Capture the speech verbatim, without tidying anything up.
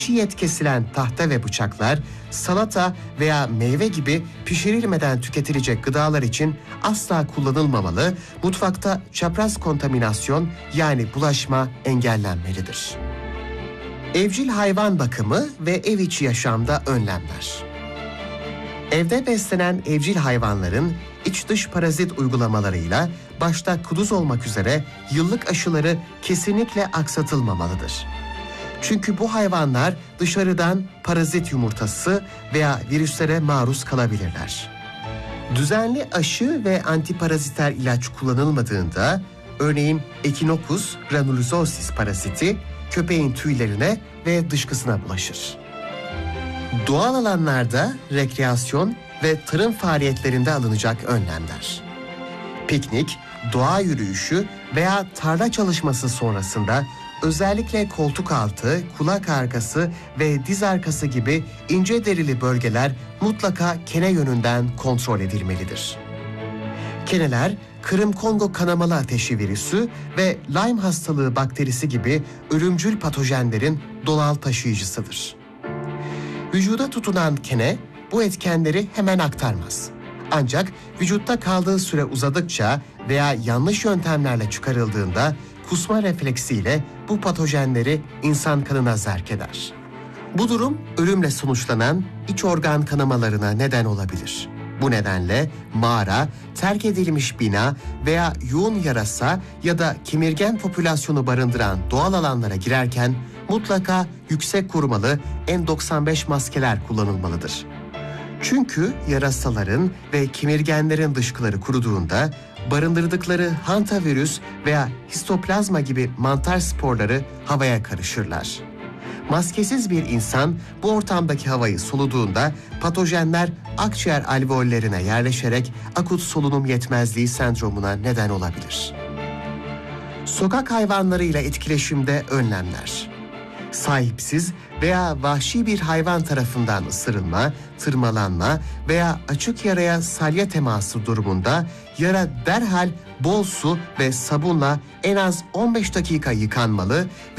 çiğ et kesilen tahta ve bıçaklar, salata veya meyve gibi pişirilmeden tüketilecek gıdalar için asla kullanılmamalı, mutfakta çapraz kontaminasyon yani bulaşma engellenmelidir. Evcil hayvan bakımı ve ev içi yaşamda önlemler. Evde beslenen evcil hayvanların iç dış parazit uygulamalarıyla başta kuduz olmak üzere yıllık aşıları kesinlikle aksatılmamalıdır. Çünkü bu hayvanlar dışarıdan parazit yumurtası veya virüslere maruz kalabilirler. Düzenli aşı ve antiparaziter ilaç kullanılmadığında, örneğin Echinococcus granulosus paraziti köpeğin tüylerine ve dışkısına bulaşır. Doğal alanlarda rekreasyon ve tarım faaliyetlerinde alınacak önlemler. Piknik, doğa yürüyüşü veya tarla çalışması sonrasında özellikle koltuk altı, kulak arkası ve diz arkası gibi ince derili bölgeler mutlaka kene yönünden kontrol edilmelidir. Keneler, Kırım-Kongo kanamalı ateşi virüsü ve Lyme hastalığı bakterisi gibi ölümcül patojenlerin doğal taşıyıcısıdır. Vücuda tutunan kene bu etkenleri hemen aktarmaz. Ancak vücutta kaldığı süre uzadıkça veya yanlış yöntemlerle çıkarıldığında kusma refleksiyle bu patojenleri insan kanına zerk eder. Bu durum ölümle sonuçlanan iç organ kanamalarına neden olabilir. Bu nedenle mağara, terk edilmiş bina veya yoğun yarasa ya da kemirgen popülasyonu barındıran doğal alanlara girerken mutlaka yüksek korumalı N doksan beş maskeler kullanılmalıdır. Çünkü yarasaların ve kemirgenlerin dışkıları kuruduğunda barındırdıkları hantavirüs veya histoplazma gibi mantar sporları havaya karışırlar. Maskesiz bir insan bu ortamdaki havayı soluduğunda patojenler akciğer alveollerine yerleşerek akut solunum yetmezliği sendromuna neden olabilir. Sokak hayvanlarıyla etkileşimde önlemler. Sahipsiz veya vahşi bir hayvan tarafından ısırılma, tırmalanma veya açık yaraya salya teması durumunda yara derhal bol su ve sabunla en az on beş dakika yıkanmalı